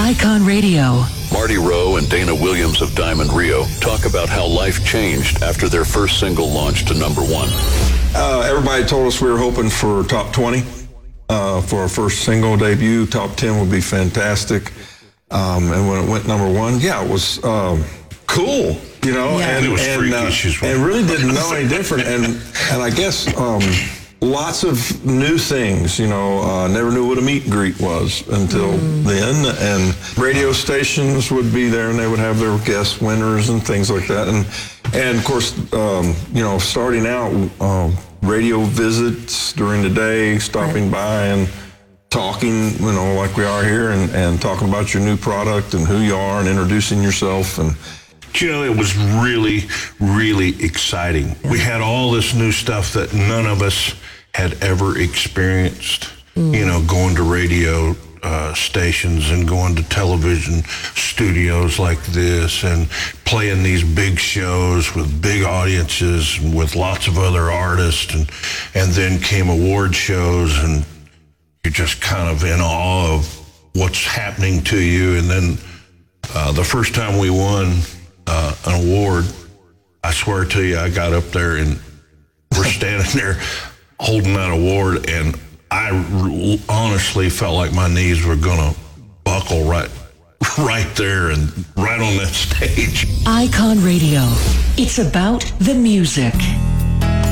Icon Radio. Marty Rowe and Dana Williams of Diamond Rio talk about how life changed after their first single launched to number one. Everybody told us we were hoping for top 20 for our first single debut. Top 10 would be fantastic. And when it went number one, yeah, it was cool, you know, and it was and really didn't know any different. And I guess lots of new things, you know, never knew what a meet and greet was until then. And radio stations would be there and they would have their guest winners and things like that. And of course, you know, starting out, radio visits during the day, stopping by and talking, you know, like we are here and talking about your new product and who you are and introducing yourself. And you know, it was really, really exciting. We had all this new stuff that none of us had ever experienced, you know, going to radio stations and going to television studios like this and playing these big shows with big audiences and with lots of other artists. And then came award shows and you're just kind of in awe of what's happening to you. And then the first time we won an award, I swear to you, I got up there and we're standing there holding that award, and I honestly felt like my knees were gonna buckle right there and right on that stage. Icon Radio. It's about the music.